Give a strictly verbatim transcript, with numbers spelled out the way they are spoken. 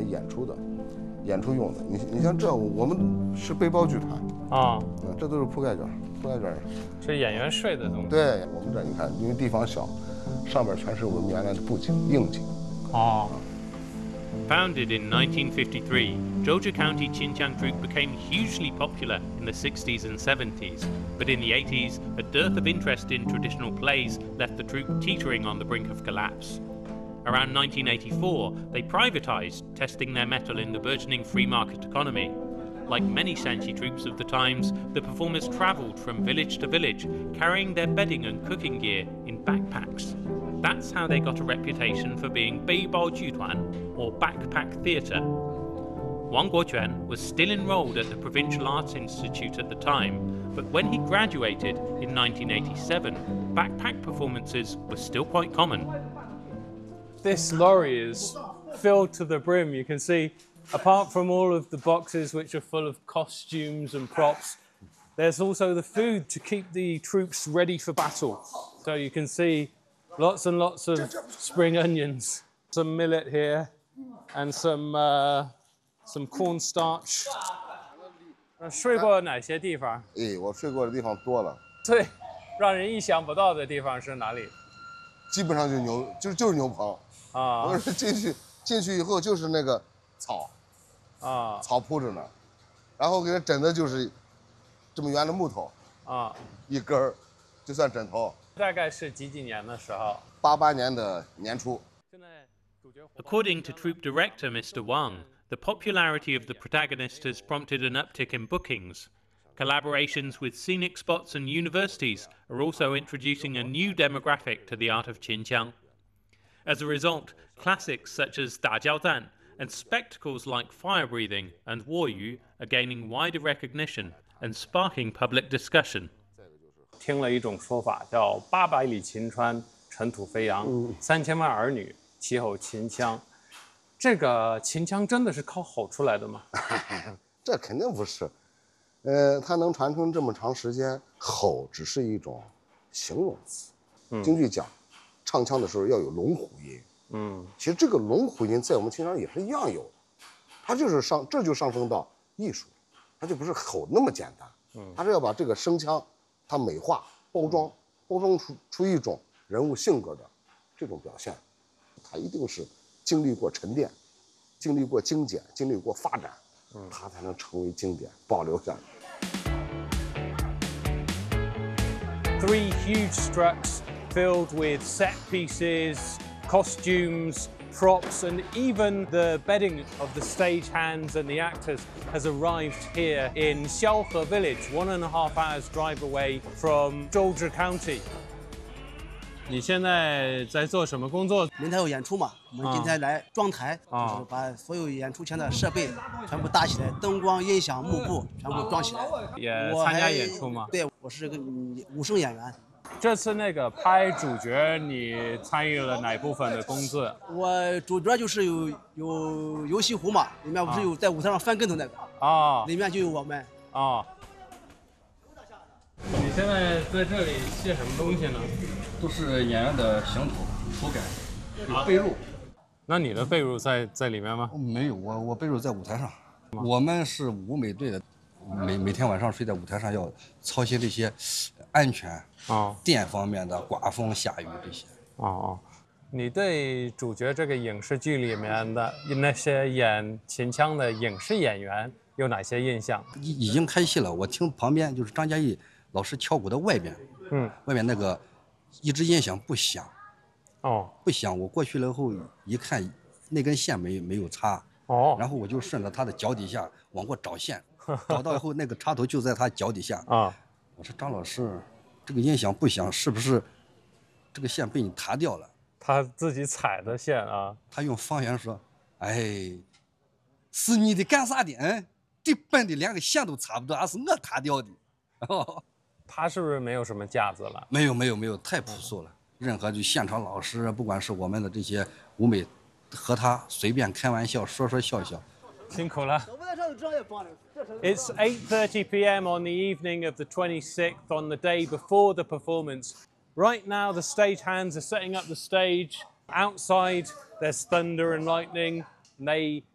演出的，演出用的。你你像这，我们是背包剧团啊， 嗯，这都是铺盖卷，铺盖卷是演员睡的东西。 对我们这你看，因为地方小，上边全是我们原来的布景硬景。 哦。 Founded in nineteen fifty-three, Georgia County Xinjiang Troupe became hugely popular in the sixties and seventies, but in the eighties, a dearth of interest in traditional plays left the troupe teetering on the brink of collapse. Around nineteen eighty-four, they privatized, testing their mettle in the burgeoning free market economy. Like many Shanxi troupes of the times, the performers traveled from village to village, carrying their bedding and cooking gear in backpacks. That's how they got a reputation for being Beibao Jutuan, or backpack theatre. Wang Guoquan was still enrolled at the Provincial Arts Institute at the time, but when he graduated in nineteen eighty-seven, backpack performances were still quite common. This lorry is filled to the brim. You can see, apart from all of the boxes which are full of costumes and props, there's also the food to keep the troops ready for battle. So you can see lots and lots of spring onions, some millet here, and some uh, some cornstarch. 睡过哪些地方？ 哎，我睡过的地方多了。 最让人意想不到的地方是哪里？ 基本上就牛，就就是牛棚啊。我是进去进去以后就是那个草，啊，草铺着呢，然后给它枕的就是这么圆的木头啊，一根儿，就算枕头。 大概是几几年的时候？ 八八年的年初。 According to troupe director Mister Wang, the popularity of the protagonist has prompted an uptick in bookings. Collaborations with scenic spots and universities are also introducing a new demographic to the art of Xinjiang. As a result, classics such as Da Jiao Dan and spectacles like fire breathing and Woyu are gaining wider recognition and sparking public discussion. 听了一种说法，叫“八百里秦川，尘土飞扬；三千万儿女，齐吼秦腔”。这个秦腔真的是靠吼出来的吗？ 这肯定不是。呃，它能传承这么长时间，吼只是一种形容词。嗯、京剧讲，唱腔的时候要有龙虎音。嗯，其实这个龙虎音在我们秦腔也是一样有，它就是上，这就上升到艺术，它就不是吼那么简单。嗯，它是要把这个声腔。它美化、包装、包装出出一种人物性格的这种表现，它一定是经历过沉淀、经历过精简、经历过发展，它才能成为经典，保留下来。 Three huge struts filled with set pieces, costumes, props, and even the bedding of the stagehands and the actors has arrived here in Xiaohe village, one and a half hours drive away from Zhouzhi County. 你现在在做什么工作？ 明天有演出嘛，我们今天来装台，啊、就是把所有演出前的设备全部搭起来，灯光、音响、幕布全部装起来。 也参加演出吗？ 对，我是个武生演员。 这次那个拍主角，你参与了哪部分的工作？ 我主角就是有有游戏湖嘛，里面不是有在舞台上翻跟头那个啊，里面就有我们啊。 你现在在这里写什么东西呢？ 都是演员的行头、手感，有被褥。 那你的被褥在在里面吗？ 没有，我我被褥在舞台上。我们是舞美队的，每每天晚上睡在舞台上要操心这些安全啊、电方面的、刮风下雨这些。 哦哦，你对主角这个影视剧里面的那些演秦腔的影视演员有哪些印象？ 已已经开戏了，我听旁边就是张嘉译老师敲鼓的外边，嗯，外面那个一直音响不响，哦，不响。我过去了后一看，那根线没没有插，哦，然后我就顺着他的脚底下往过找线，找到以后那个插头就在他脚底下啊。我说张老师，这个音响不响，是不是这个线被你弹掉了？ 他自己踩的线啊。 他用方言说：“哎，是你的干啥的？嗯，这笨的连个线都插不到，还是我弹掉的。”哦。 他是不是没有什么架子了？ 没有没有没有，太朴素了。任何就现场老师，不管是我们的这些舞美，和他随便开玩笑，说说笑笑。 辛苦了。It's eight thirty p m on the evening of the twenty-sixth, on the day before the performance. Right now, the stagehands are setting up the stage. Outside, there's thunder and lightning. And they